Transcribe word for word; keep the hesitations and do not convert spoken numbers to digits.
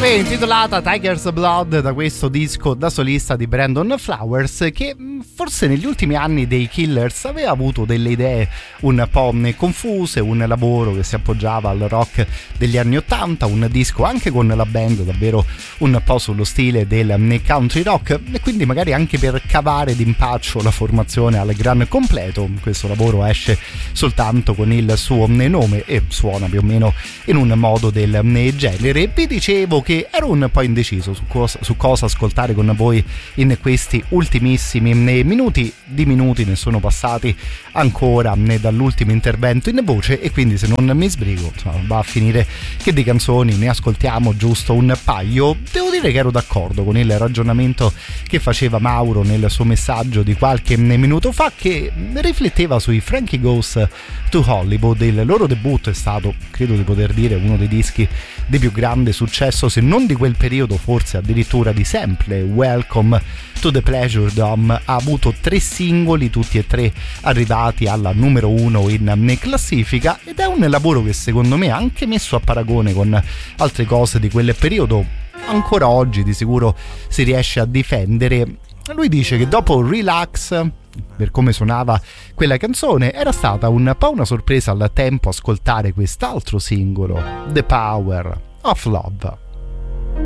Intitolata Tiger's Blood, da questo disco da solista di Brandon Flowers, che forse negli ultimi anni dei Killers aveva avuto delle idee un po' confuse, un lavoro che si appoggiava al rock degli anni ottanta, un disco anche con la band davvero un po' sullo stile del country rock, e quindi magari anche per cavare d'impaccio la formazione al gran completo questo lavoro esce soltanto con il suo nome e suona più o meno in un modo del genere. Vi dicevo che ero un po' indeciso su cosa, su cosa ascoltare con voi in questi ultimissimi minuti. Di minuti ne sono passati ancora dall'ultimo intervento in voce, e quindi se non mi sbrigo, insomma, va a finire che di canzoni ne ascoltiamo giusto un paio. Devo dire che ero d'accordo con il ragionamento che faceva Mauro nel suo messaggio di qualche minuto fa, che rifletteva sui Frankie Goes to Hollywood. Il loro debutto è stato, credo di poter dire, uno dei dischi di più grande successo, se non di quel periodo, forse addirittura di sempre. Welcome to the Pleasure Dome ha avuto tre singoli, tutti e tre arrivati alla numero uno in classifica, ed è un lavoro che secondo me, anche messo a paragone con altre cose di quel periodo, ancora oggi di sicuro si riesce a difendere. Lui dice che dopo Relax, per come suonava quella canzone, era stata un po' una sorpresa al tempo ascoltare quest'altro singolo, The Power of Love.